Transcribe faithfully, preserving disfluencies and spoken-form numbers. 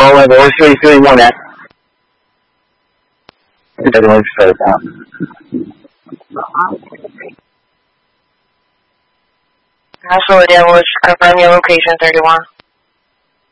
我我我休息休息两年。这东西说一下。 Household, yeah, we'll confirm your location thirty-one.